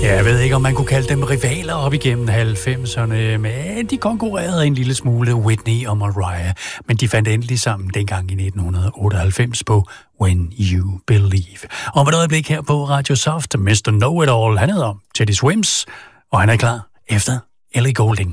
Jeg ved ikke, om man kunne kalde dem rivaler op igennem 90'erne, men de konkurrerede en lille smule, Whitney og Mariah. Men de fandt endelig sammen dengang i 1998 på When You Believe. Om et øjeblik her på Radio Soft, Mr. Know-It-All, han hedder Teddy Swims, og han er klar efter Ellie Goulding.